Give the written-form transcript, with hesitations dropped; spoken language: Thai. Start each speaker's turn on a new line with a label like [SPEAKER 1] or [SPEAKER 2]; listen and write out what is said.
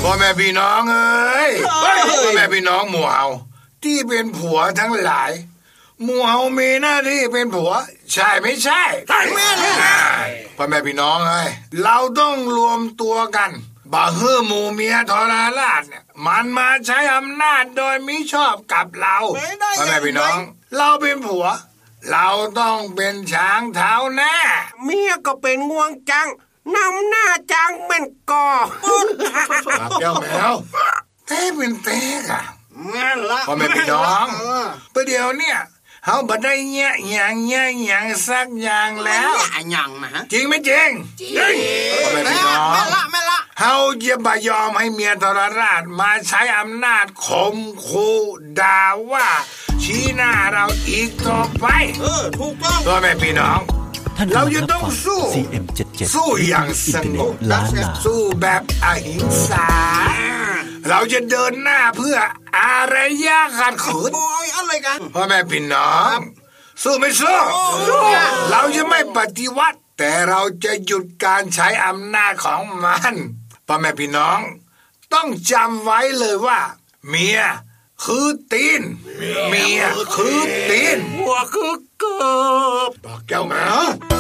[SPEAKER 1] พ่อแม่พี่น้องเอ้ยพ่อแม่พี่น้องหมู่เฮาที่เป็นผัวทั้งหลายหมู่เฮามีหน้าที่เป็นผัวใช่ไม่ใช่
[SPEAKER 2] แม่เลย
[SPEAKER 1] พ่อแม่พี่น้องเอ้ยเราต้องรวมตัวกันบ่ให้หมู่เมียทรราชเนี่ยมันมาใช้อำนาจโดยมิชอบกับเราพ่อแม่พี่น้องเราเป็นผัวเราต้องเป็นช้างเท้าหน้า
[SPEAKER 2] เมียก็เป็นงวงจังนำหน้าจังเป็นกอ
[SPEAKER 1] แก้วแมวเต้เป็นเต้อะ
[SPEAKER 2] งั้นละ
[SPEAKER 1] พ่อแม่พี่น้องประเดี๋ยวเนี่ยเฮาบ่ได้แยะอย่างสักอย่างแล้ว
[SPEAKER 2] อย่างนะ
[SPEAKER 1] จริงไม่จริงพ่อแม่พี่น้อง
[SPEAKER 2] แม่ละ
[SPEAKER 1] เฮาจะบ่ยอมให้เมียทรราชมาใช้อำนาจข่มขู่ด่าว่าชี้หน้าเราอีกต่อไป
[SPEAKER 2] ถูกต้อง
[SPEAKER 1] พ่อแม่พี่น้องเราจะต้องสู้อย่างสงบสู้แบบอหิงสาเราจะเดินหน้าเพื่ออารยะขัดขืน
[SPEAKER 2] อะไรกัน
[SPEAKER 1] พ่อแม่พี่น้องสู้ไม่สู้เราจะไม่ปฏิวัติแต่เราจะหยุดการใช้อำนาจของมันพ่อแม่พี่น้องต้องจำไว้เลยว่าเมียคือตีนเมียคือตีน
[SPEAKER 2] หัวคือเกิบ
[SPEAKER 1] บอกแก้วแมว